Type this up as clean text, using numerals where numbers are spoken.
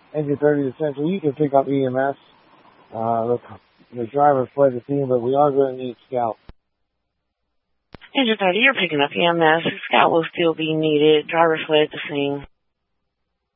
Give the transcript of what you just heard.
Engine 30 to Central, you can pick up EMS. The driver fled the scene, but we are going to need Scout. Engine 30, you're picking up EMS. Scout will still be needed. Driver fled the scene.